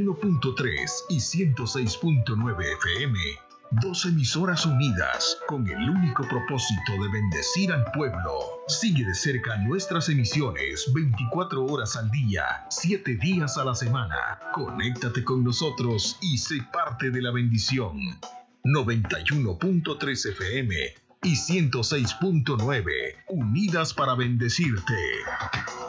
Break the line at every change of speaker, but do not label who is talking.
91.3 y 106.9 FM. Dos emisoras unidas con el único propósito de bendecir al pueblo. Sigue de cerca nuestras emisiones 24 horas al día, 7 días a la semana. Conéctate con nosotros y sé parte de la bendición. 91.3 FM y 106.9, unidas para bendecirte.